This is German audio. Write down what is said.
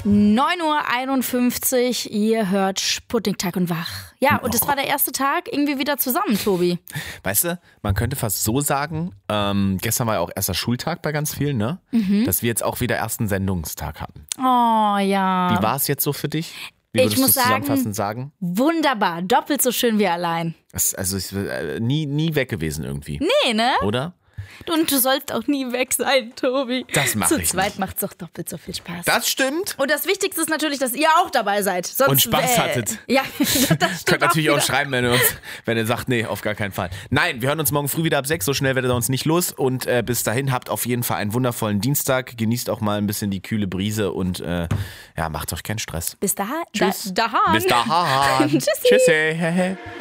9:51 Uhr, ihr hört Sputnik Tag und Wach. Ja, und es war der erste Tag irgendwie wieder zusammen, Tobi. Weißt du, man könnte fast so sagen, gestern war ja auch erster Schultag bei ganz vielen, ne? Dass wir jetzt auch wieder ersten Sendungstag hatten. Oh ja. Wie war es jetzt so für dich? Wie würdest du es zusammenfassend sagen? Wunderbar, doppelt so schön wie allein. Also nie weg gewesen irgendwie. Nee, ne? Oder? Und du sollst auch nie weg sein, Tobi. Das mache ich Zu zweit nicht. macht's doch doppelt so viel Spaß. Das stimmt. Und das Wichtigste ist natürlich, dass ihr auch dabei seid. Sonst, Und Spaß hattet. Ja, das stimmt. Könnt natürlich auch wieder. schreiben, wenn ihr sagt, nee, auf gar keinen Fall. Nein, wir hören uns morgen früh wieder ab 6, so schnell werdet ihr uns nicht los. Und bis dahin habt auf jeden Fall einen wundervollen Dienstag. Genießt auch mal ein bisschen die kühle Brise und macht euch keinen Stress. Bis dahin. Tschüss. Dahan. Bis dahin. Tschüssi. Tschüssi.